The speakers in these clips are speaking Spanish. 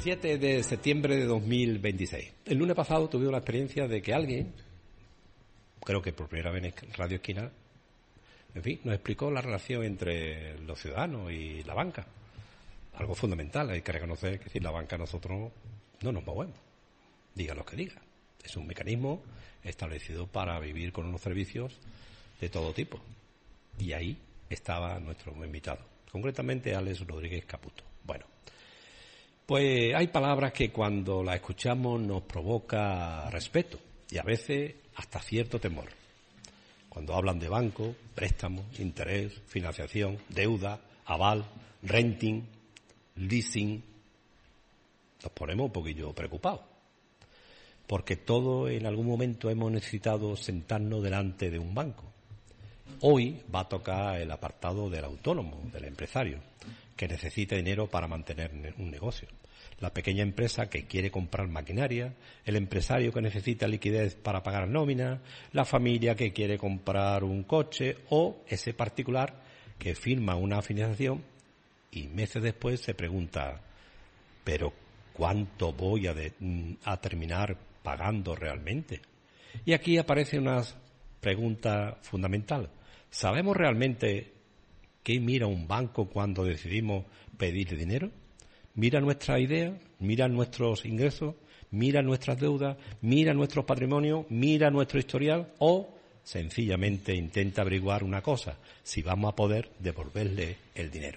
7 de septiembre de 2026. El lunes pasado tuve la experiencia de que alguien, creo que por primera vez en Radio Esquina, en fin, nos explicó la relación entre los ciudadanos y la banca. Algo fundamental, hay que reconocer que sin la banca nosotros no nos movemos, diga lo que diga. Es un mecanismo establecido para vivir con unos servicios de todo tipo. Y ahí estaba nuestro invitado, concretamente Alex Rodríguez Caputo. Bueno, pues hay palabras que cuando las escuchamos nos provoca respeto y a veces hasta cierto temor. Cuando hablan de banco, préstamo, interés, financiación, deuda, aval, renting, leasing, nos ponemos un poquillo preocupados. Porque todos en algún momento hemos necesitado sentarnos delante de un banco. Hoy va a tocar el apartado del autónomo, del empresario, que necesita dinero para mantener un negocio. La pequeña empresa que quiere comprar maquinaria, el empresario que necesita liquidez para pagar nómina, la familia que quiere comprar un coche o ese particular que firma una financiación y meses después se pregunta, ¿pero cuánto voy a terminar pagando realmente? Y aquí aparece una pregunta fundamental. ¿Sabemos realmente qué mira un banco cuando decidimos pedirle dinero? ¿Mira nuestras ideas? ¿Mira nuestros ingresos? ¿Mira nuestras deudas? ¿Mira nuestro patrimonio? ¿Mira nuestro historial? ¿O sencillamente intenta averiguar una cosa, si vamos a poder devolverle el dinero?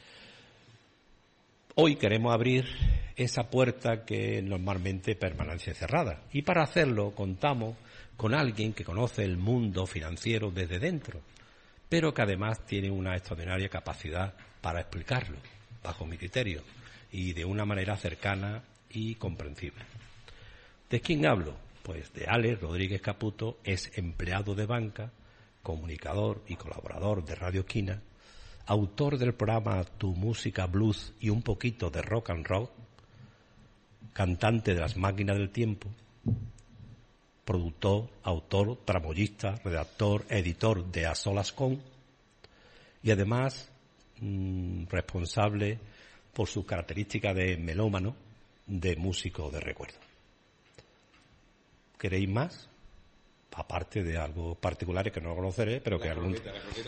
Hoy queremos abrir esa puerta que normalmente permanece cerrada. Y para hacerlo contamos con alguien que conoce el mundo financiero desde dentro, pero que además tiene una extraordinaria capacidad para explicarlo, bajo mi criterio, y de una manera cercana y comprensible. ¿De quién hablo? Pues de Alex Rodríguez Caputo, es empleado de banca, comunicador y colaborador de Radio Esquina, autor del programa Tu Música Blues y un poquito de rock and roll, cantante de Las Máquinas del Tiempo, productor, autor, tramoyista, redactor, editor de A Solas Con y además responsable por sus características de melómano, de músico de recuerdo. ¿Queréis más? Aparte de algo particular que no lo conoceré, pero que algún...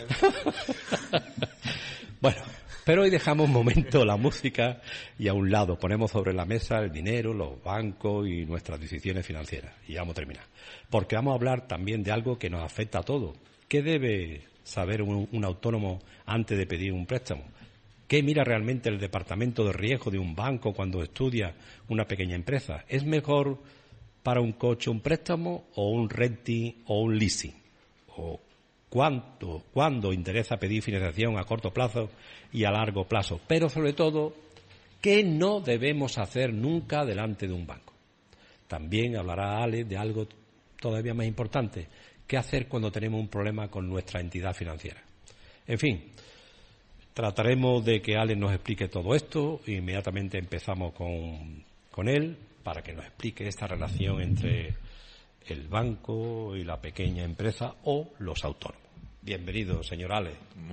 Bueno, pero hoy dejamos un momento la música y a un lado ponemos sobre la mesa el dinero, los bancos y nuestras decisiones financieras. Y ya vamos a terminar. Porque vamos a hablar también de algo que nos afecta a todos. ¿Qué debe saber un autónomo antes de pedir un préstamo? ¿Qué mira realmente el departamento de riesgo de un banco cuando estudia una pequeña empresa? ¿Es mejor para un coche un préstamo o un renting o un leasing? ¿O cuándo interesa pedir financiación a corto plazo y a largo plazo? Pero sobre todo, ¿qué no debemos hacer nunca delante de un banco? También hablará Alex de algo todavía más importante, ¿qué hacer cuando tenemos un problema con nuestra entidad financiera? En fin, trataremos de que Alex nos explique todo esto. Inmediatamente empezamos con él para que nos explique esta relación entre el banco y la pequeña empresa o los autónomos. Bienvenido, señor Alex.